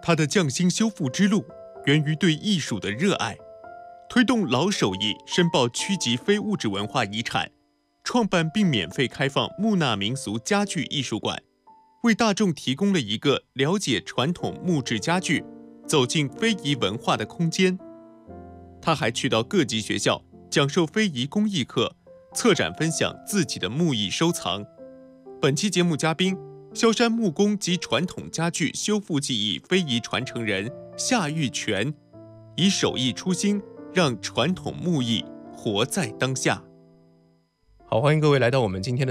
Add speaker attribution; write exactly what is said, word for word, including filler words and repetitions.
Speaker 1: 他的匠心修复之路源于对艺术的热爱，推动老手艺申报区级非物质文化遗产，创办并免费开放木纳民俗家具艺术馆，为大众提供了一个了解传统木质家具、走进非遗文化的空间。他还去到各级学校讲授非遗工艺课，策展分享自己的木艺收藏。本期节目嘉宾，萧山木工及传统家具修复技艺非遗传承人夏玉泉，以手艺初心，让传统木艺活在当下。
Speaker 2: 好，欢迎各位来到我们今天的